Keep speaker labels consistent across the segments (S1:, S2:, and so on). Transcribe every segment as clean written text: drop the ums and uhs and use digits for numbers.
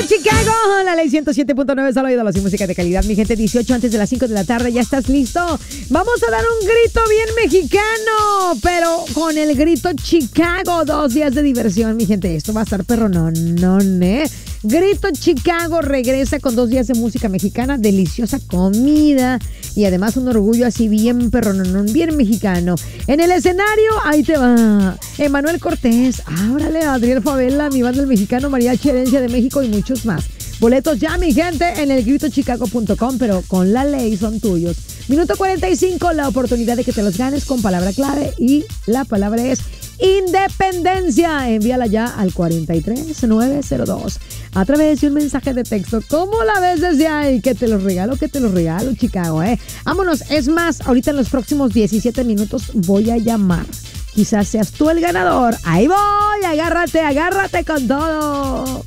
S1: Chicago, la ley 107.9, solo ídolos y música de calidad. Mi gente, 18 antes de las 5 de la tarde, ¿ya estás listo? Vamos a dar un grito bien mexicano, pero con el grito Chicago. 2 días de diversión, mi gente. Esto va a estar perronón, ¿eh? Grito Chicago regresa con 2 días de música mexicana, deliciosa comida y además un orgullo así bien perronón, bien mexicano. En el escenario, ahí te va Emanuel Cortés, ábrale, Adriel Favela, mi banda el mexicano, Mariachi Herencia de México y muchos más. Boletos ya, mi gente, en elgritochicago.com, pero con la ley son tuyos. Minuto 45, la oportunidad de que te los ganes con palabra clave y la palabra es independencia. Envíala ya al 43902 a través de un mensaje de texto. ¿Cómo la ves desde ahí? Que te los regalo, Chicago, Vámonos, es más, ahorita en los próximos 17 minutos voy a llamar. Quizás seas tú el ganador. Ahí voy, agárrate con todo.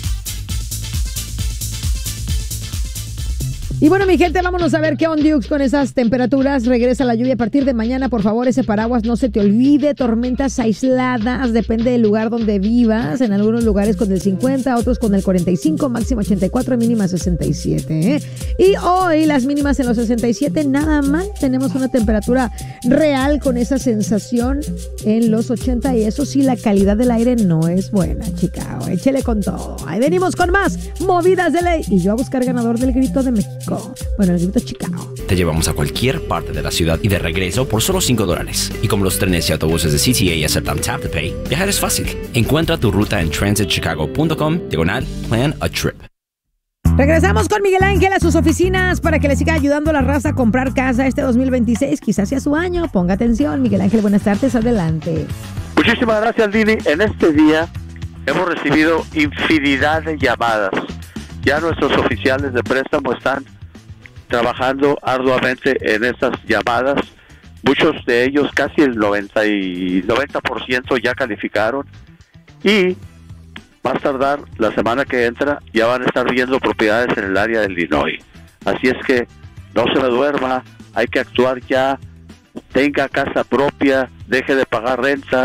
S1: Y bueno, mi gente, vámonos a ver qué ondux con esas temperaturas. Regresa la lluvia a partir de mañana. Por favor, ese paraguas no se te olvide. Tormentas aisladas, depende del lugar donde vivas. En algunos lugares con el 50, otros con el 45, máximo 84, mínima 67. Y hoy las mínimas en los 67, nada mal. Tenemos una temperatura real con esa sensación en los 80. Y eso sí, la calidad del aire no es buena, Chicago. Échele con todo. Ahí venimos con más movidas de ley. Y yo a buscar ganador del grito de México. Bueno, el grito Chicago.
S2: Te llevamos a cualquier parte de la ciudad y de regreso por solo $5. Y como los trenes y autobuses de CTA aceptan Tap to Pay, viajar es fácil. Encuentra tu ruta en transitchicago.com/plan a trip.
S1: Regresamos con Miguel Ángel a sus oficinas para que le siga ayudando a la raza a comprar casa este 2026. Quizás sea su año. Ponga atención. Miguel Ángel, buenas tardes. Adelante.
S3: Muchísimas gracias, Lili. En este día hemos recibido infinidad de llamadas. Ya nuestros oficiales de préstamo están trabajando arduamente en estas llamadas. Muchos de ellos, casi el 90% ya calificaron. Y más tardar, la semana que entra, ya van a estar viendo propiedades en el área de Illinois. Así es que no se me duerma, hay que actuar ya. Tenga casa propia, deje de pagar renta.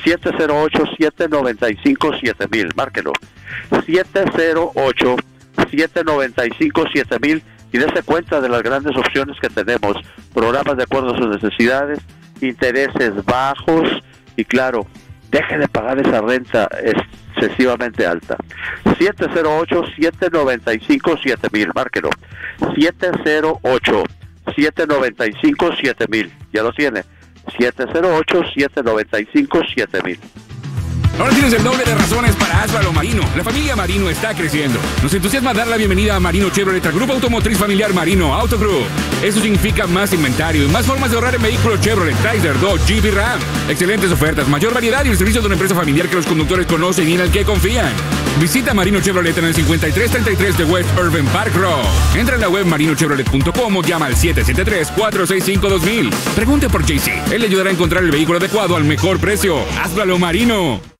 S3: 708-795-7000, márquelo. 708-795-7000 y dése cuenta de las grandes opciones que tenemos, programas de acuerdo a sus necesidades, intereses bajos y claro, deje de pagar esa renta excesivamente alta. 708-795-7000, márquelo. 708-795-7000, ya lo tiene. 708-795-7000.
S4: Ahora tienes el doble de razones para Asbalo Marino. La familia Marino está creciendo. Nos entusiasma dar la bienvenida a Marino Chevrolet, al grupo automotriz familiar Marino Auto Group. Eso significa más inventario y más formas de ahorrar en vehículos Chevrolet, Chrysler, Dodge, Jeep y Ram. Excelentes ofertas, mayor variedad y el servicio de una empresa familiar que los conductores conocen y en el que confían. Visita Marino Chevrolet en el 5333 de West Urban Park Road. Entra en la web marinochevrolet.com o llama al 773-465-2000. Pregunte por JC. Él le ayudará a encontrar el vehículo adecuado al mejor precio. Asbalo Marino.